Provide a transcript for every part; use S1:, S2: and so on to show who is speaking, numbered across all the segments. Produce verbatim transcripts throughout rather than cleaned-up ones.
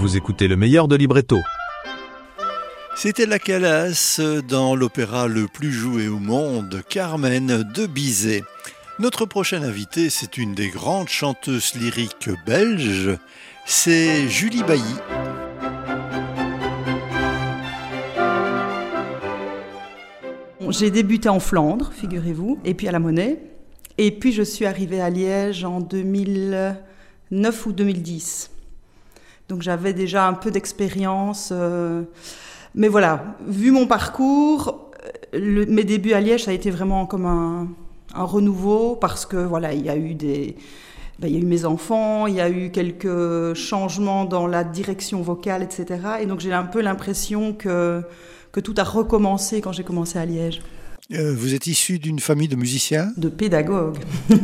S1: Vous écoutez le meilleur de Libretto.
S2: C'était la Calas dans l'opéra le plus joué au monde, Carmen de Bizet. Notre prochaine invitée, c'est une des grandes chanteuses lyriques belges, c'est Julie Bailly.
S3: J'ai débuté en Flandre, figurez-vous, et puis à la Monnaie. Et puis je suis arrivée à Liège en deux mille neuf ou deux mille dix. Donc j'avais déjà un peu d'expérience. Euh, mais voilà, vu mon parcours, le, mes débuts à Liège, ça a été vraiment comme un, un renouveau parce que voilà, il y a eu des... Ben, il y a eu mes enfants, il y a eu quelques changements dans la direction vocale, et cetera. Et donc j'ai un peu l'impression que, que tout a recommencé quand j'ai commencé à Liège.
S2: Euh, vous êtes issu d'une famille de musiciens ?
S3: De pédagogues.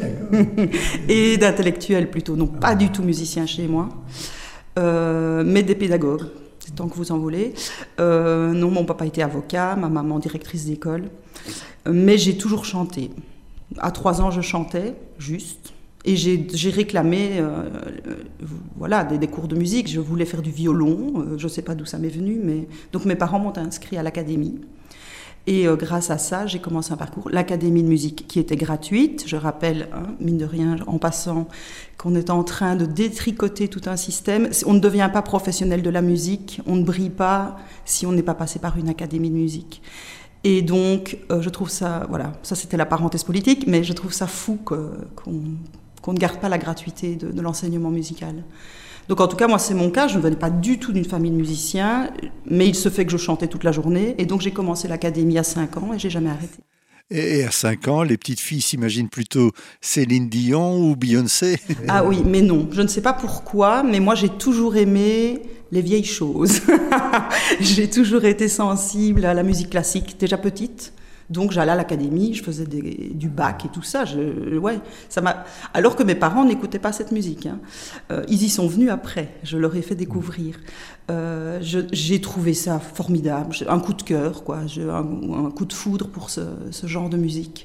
S3: Et d'intellectuels plutôt. Non, pas du tout musiciens chez moi, euh, mais des pédagogues, c'est tant que vous en voulez. Euh, non, mon papa était avocat, ma maman directrice d'école. Mais j'ai toujours chanté. À trois ans, je chantais, juste. Et j'ai, j'ai réclamé euh, euh, voilà, des, des cours de musique. Je voulais faire du violon. Euh, je ne sais pas d'où ça m'est venu. Mais... Donc mes parents m'ont inscrit à l'académie. Et euh, grâce à ça, j'ai commencé un parcours. L'académie de musique qui était gratuite. Je rappelle, hein, mine de rien, en passant, qu'on est en train de détricoter tout un système. On ne devient pas professionnel de la musique. On ne brille pas si on n'est pas passé par une académie de musique. Et donc, euh, je trouve ça... Voilà, ça c'était la parenthèse politique. Mais je trouve ça fou que, qu'on... qu'on ne garde pas la gratuité de, de l'enseignement musical. Donc en tout cas, moi c'est mon cas, je ne venais pas du tout d'une famille de musiciens, mais il se fait que je chantais toute la journée, et donc j'ai commencé l'académie à cinq ans et j'ai jamais arrêté.
S2: Et à cinq ans, les petites filles s'imaginent plutôt Céline Dion ou Beyoncé ?
S3: Ah oui, mais non, je ne sais pas pourquoi, mais moi j'ai toujours aimé les vieilles choses. J'ai toujours été sensible à la musique classique, déjà petite. Donc j'allais à l'académie, je faisais des, du bac et tout ça. Je, ouais, ça m'a... Alors que mes parents n'écoutaient pas cette musique. Hein. Euh, ils y sont venus après, je leur ai fait découvrir. Euh, je, j'ai trouvé ça formidable, un coup de cœur, quoi, je, un, un coup de foudre pour ce, ce genre de musique.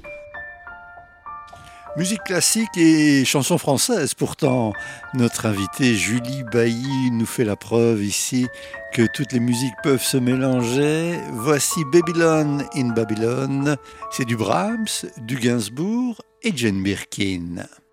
S2: Musique classique et chansons françaises. Pourtant, notre invitée Julie Bailly nous fait la preuve ici que toutes les musiques peuvent se mélanger. Voici Babylon in Babylon. C'est du Brahms, du Gainsbourg et Jane Birkin.